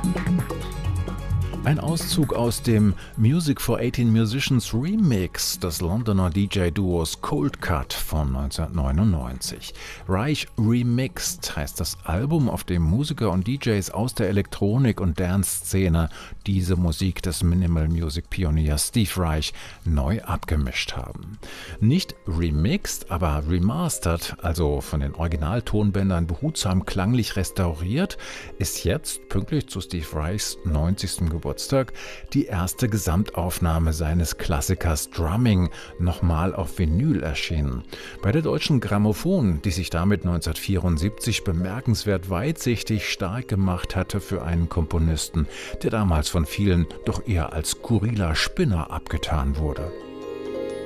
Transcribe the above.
Ein Auszug aus dem Music for 18 Musicians Remix des Londoner DJ-Duos Cold Cut von 1999. Reich Remixed heißt das Album, auf dem Musiker und DJs aus der Elektronik- und Dance-Szene diese Musik des Minimal Music-Pioniers Steve Reich neu abgemischt haben. Nicht remixed, aber remastered, also von den Originaltonbändern behutsam klanglich restauriert, ist jetzt, pünktlich zu Steve Reichs 90. Geburtstag, die erste Gesamtaufnahme seines Klassikers Drumming nochmal auf Vinyl erschienen. Bei der Deutschen Grammophon, die sich damit 1974 bemerkenswert weitsichtig stark gemacht hatte für einen Komponisten, der damals von vielen doch eher als skurriler Spinner abgetan wurde.